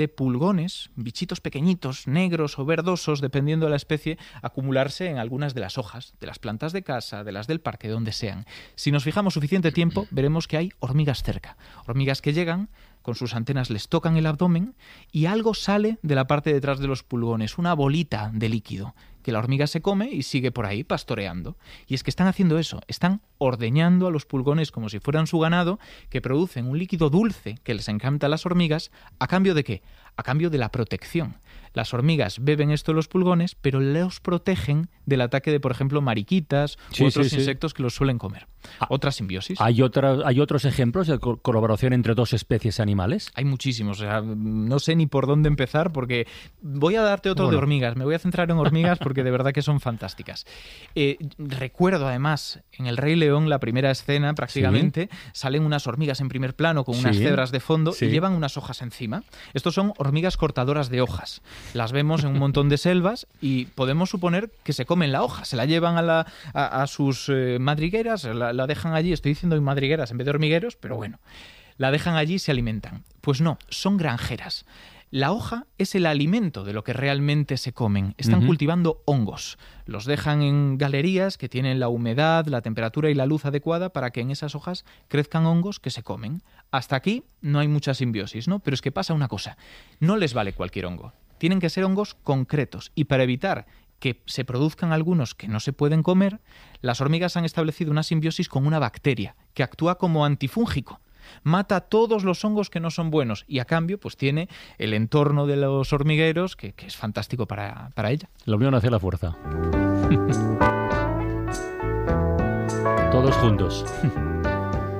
de pulgones, bichitos pequeñitos, negros o verdosos, dependiendo de la especie, acumularse en algunas de las hojas, de las plantas de casa, de las del parque, de donde sean. Si nos fijamos suficiente tiempo, veremos que hay hormigas cerca. Hormigas que llegan, con sus antenas les tocan el abdomen y algo sale de la parte de detrás de los pulgones, una bolita de líquido, que la hormiga se come y sigue por ahí pastoreando. Y es que están haciendo eso, están ordeñando a los pulgones como si fueran su ganado, que producen un líquido dulce que les encanta a las hormigas. ¿A cambio de qué? A cambio de la protección. Las hormigas beben esto de los pulgones, pero los protegen del ataque de, por ejemplo, mariquitas u otros insectos que los suelen comer. Otra simbiosis. ¿Hay otros ejemplos de colaboración entre dos especies animales? Hay muchísimos. O sea, no sé ni por dónde empezar, porque voy a darte otro de hormigas. Me voy a centrar en hormigas porque de verdad que son fantásticas. Recuerdo, además, en El Rey León, la primera escena, prácticamente, salen unas hormigas en primer plano con unas cebras de fondo y llevan unas hojas encima. Estos son hormigas cortadoras de hojas. Las vemos en un montón de selvas y podemos suponer que se comen la hoja, se la llevan a sus madrigueras, la dejan allí. Estoy diciendo madrigueras en vez de hormigueros, pero bueno, la dejan allí y se alimentan. Pues no, son granjeras. La hoja es el alimento de lo que realmente se comen. Están cultivando hongos. Los dejan en galerías que tienen la humedad, la temperatura y la luz adecuada para que en esas hojas crezcan hongos que se comen. Hasta aquí no hay mucha simbiosis, ¿no? Pero es que pasa una cosa. No les vale cualquier hongo. Tienen que ser hongos concretos. Y para evitar que se produzcan algunos que no se pueden comer, las hormigas han establecido una simbiosis con una bacteria que actúa como antifúngico. Mata todos los hongos que no son buenos y a cambio pues tiene el entorno de los hormigueros que es fantástico para ella. La unión hace la fuerza. Todos juntos.